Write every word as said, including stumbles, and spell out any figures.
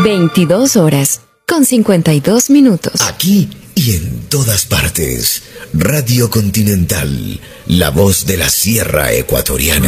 veintidós horas con cincuenta y dos minutos. Aquí y en todas partes. Radio Continental, la voz de la Sierra Ecuatoriana.